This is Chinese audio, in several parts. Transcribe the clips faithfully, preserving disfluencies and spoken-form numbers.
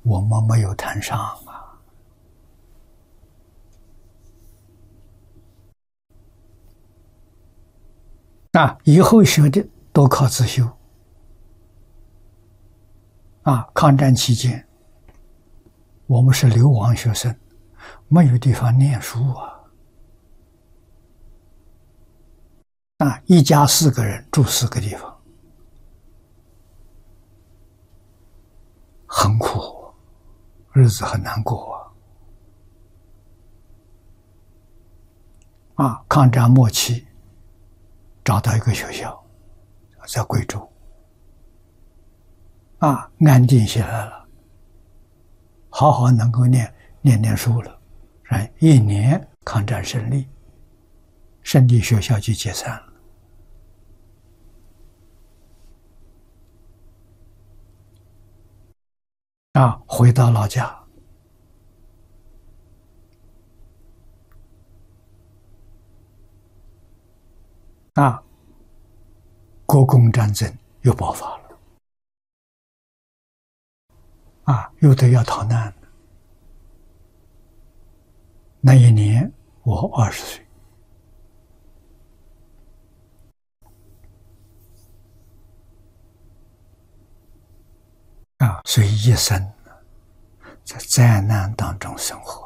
我们没有谈上啊。啊，以后学的都靠自修。啊，抗战期间，我们是流亡学生，没有地方念书啊。啊，一家四个人住四个地方，很苦，日子很难过啊。啊，抗战末期，找到一个学校，在贵州，啊，安定下来了，好好能够念念念书了，哎，一年抗战胜利，胜利学校就解散了。啊，回到老家，啊，国共战争又爆发了，啊，又得要逃难了。那一年我二十岁，啊，所以一生在灾难当中生活，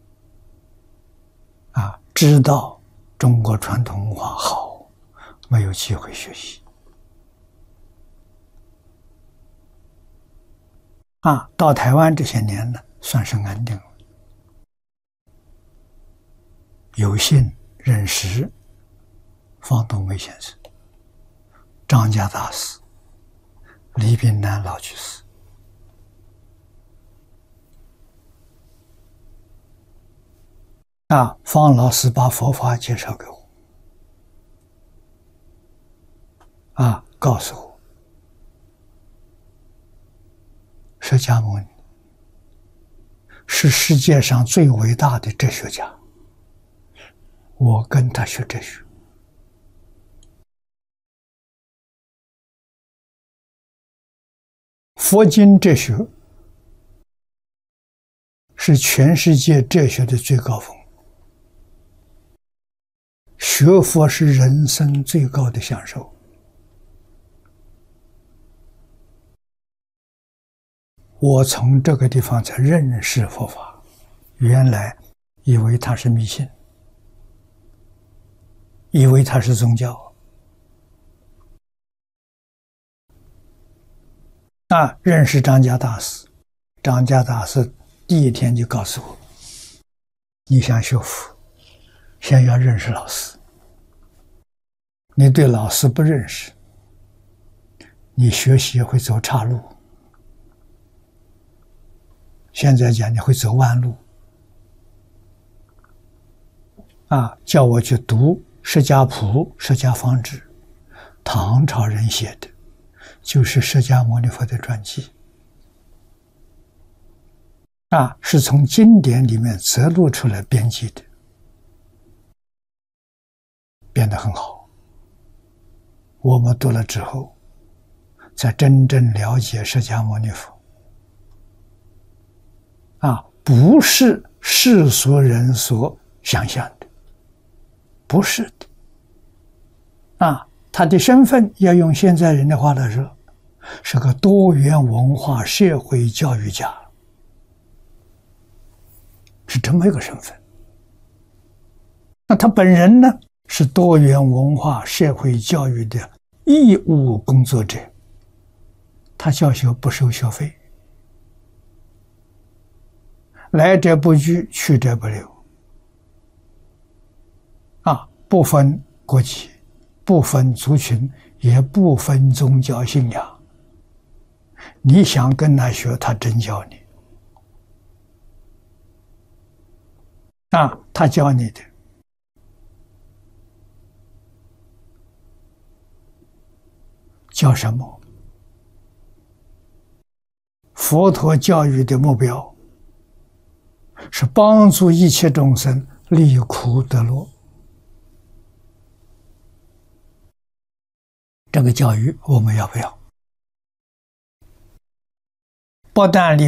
啊，知道中国传统文化好，没有机会学习。啊，到台湾这些年呢，算是安定了。有幸认识方东梅先生、张家大师、李炳南老居士。啊，方老师把佛法介绍给我，啊，告诉我，释迦牟尼是世界上最伟大的哲学家，我跟他学哲学。佛经哲学是全世界哲学的最高峰，学佛是人生最高的享受。我从这个地方才认识佛法，原来以为它是迷信，以为它是宗教。啊，认识张家大师，张家大师第一天就告诉我，你想学佛，先要认识老师。你对老师不认识，你学习会走岔路。现在讲你会走弯路。啊，叫我去读《释迦谱》《释迦方志》，唐朝人写的，就是释迦牟尼佛的传记。啊，是从经典里面摘录出来编辑的，编得很好。我们读了之后，才真正了解释迦牟尼佛。啊，不是世俗人所想象的，不是的。啊，他的身份要用现在人的话来说，是个多元文化社会教育家，是这么一个身份。那他本人呢，是多元文化社会教育的义务工作者，他教学不收学费，来者不拒，去者不留。啊，不分国籍，不分族群，也不分宗教信仰。你想跟他学，他真教你。啊，他教你的叫什么？佛陀教育的目标是帮助一切众生离苦得乐。这个教育我们要不要？不但离